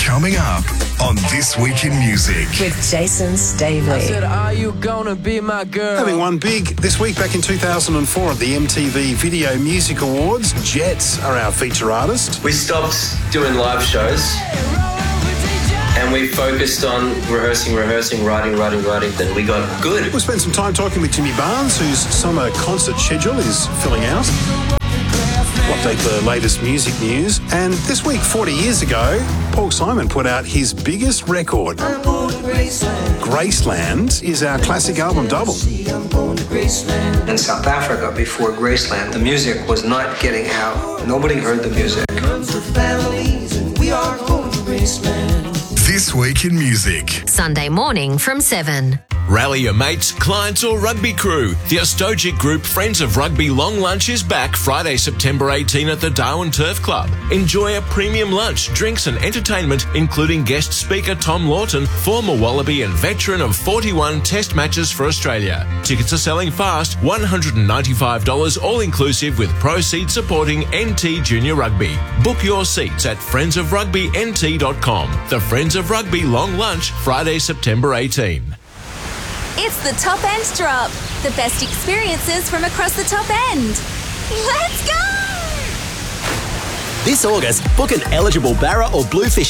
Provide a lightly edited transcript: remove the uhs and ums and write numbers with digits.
Coming up on This Week in Music. With Jason Stavely. I said, are you gonna be my girl? Having won big this week back in 2004 at the MTV Video Music Awards, Jets are our feature artist. We stopped doing live shows and we focused on rehearsing, writing. Then we got good. We'll spend some time talking with Jimmy Barnes, whose summer concert schedule is filling out. We'll update the latest music news. And this week, 40 years ago, Paul Simon put out his biggest record. Graceland is our classic album double. In South Africa, before Graceland, the music was not getting out. Nobody heard the music. This Week in Music. Sunday morning from 7. Rally your mates, clients or rugby crew. The Ostojic Group Friends of Rugby Long Lunch is back Friday, September 18 at the Darwin Turf Club. Enjoy a premium lunch, drinks and entertainment, including guest speaker Tom Lawton, former Wallaby and veteran of 41 Test matches for Australia. Tickets are selling fast, $195 all-inclusive with proceeds supporting NT Junior Rugby. Book your seats at friendsofrugbynt.com. The Friends of Rugby Long Lunch, Friday, September 18. It's the Top End Drop. The best experiences from across the top end. Let's go! This August, book an eligible Barra or Bluefish